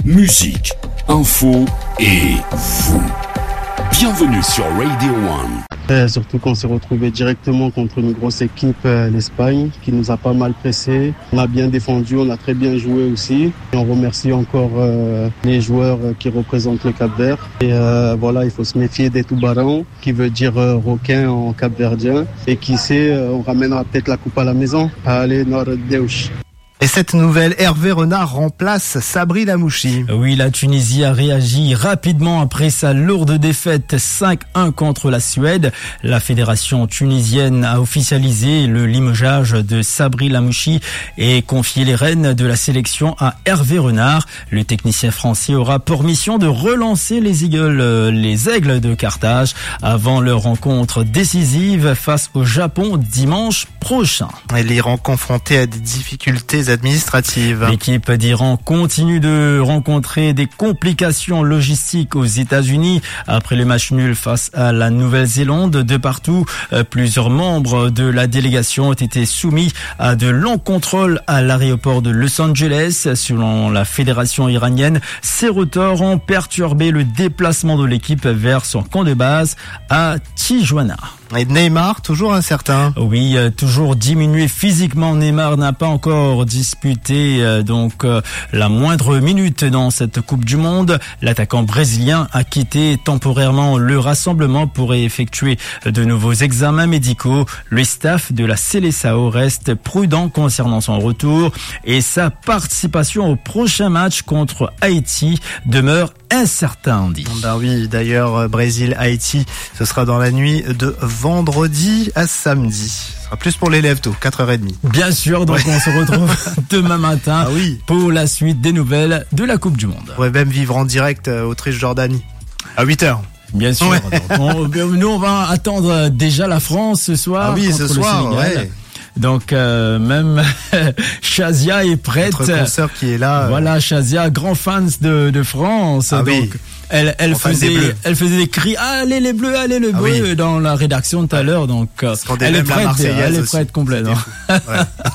musique, info et vous. Bienvenue sur Radio One. Surtout qu'on s'est retrouvé directement contre une grosse équipe, l'Espagne, qui nous a pas mal pressé. On a bien défendu, on a très bien joué aussi. Et on remercie encore les joueurs qui représentent le Cap-Vert. Et voilà, il faut se méfier des Tubarão, qui veut dire requin en cap-verdien. Et qui sait, on ramènera peut-être la coupe à la maison. Allez, Nord Deus. Et cette nouvelle, Hervé Renard remplace Sabri Lamouchi. Oui, la Tunisie a réagi rapidement après sa lourde défaite 5-1 contre la Suède. La fédération tunisienne a officialisé le limogeage de Sabri Lamouchi et confié les rênes de la sélection à Hervé Renard. Le technicien français aura pour mission de relancer les Aigles de Carthage avant leur rencontre décisive face au Japon dimanche prochain. Et l'Iran confronté à des difficultés administratives. L'équipe d'Iran continue de rencontrer des complications logistiques aux États-Unis après le match nul face à la Nouvelle-Zélande. De partout, plusieurs membres de la délégation ont été soumis à de longs contrôles à l'aéroport de Los Angeles. Selon la fédération iranienne, ces retards ont perturbé le déplacement de l'équipe vers son camp de base à Tijuana. Et Neymar, toujours incertain. Oui, toujours diminué physiquement. Neymar n'a pas encore disputé la moindre minute dans cette Coupe du Monde. L'attaquant brésilien a quitté temporairement le rassemblement pour effectuer de nouveaux examens médicaux. Le staff de la Seleção reste prudent concernant son retour et sa participation au prochain match contre Haïti demeure incertain, on dit. Ben oui, d'ailleurs, Brésil-Haïti, ce sera dans la nuit de vendredi à samedi. Ce sera plus pour les lèvres tôt, 4h30. Bien sûr, donc on se retrouve demain matin pour la suite des nouvelles de la Coupe du Monde. On pourrait même vivre en direct Autriche-Jordanie à 8h. Bien sûr. Ouais. Nous, on va attendre déjà la France ce soir. Ah oui, ce soir, ouais. Donc même Shazia est prête. Notre consoeur qui est là. Voilà, Shazia, grand fan de France. Ah donc oui. Elle faisait des cris, allez les bleus, allez le bleu dans la rédaction tout à l'heure. Donc elle est prête complètement.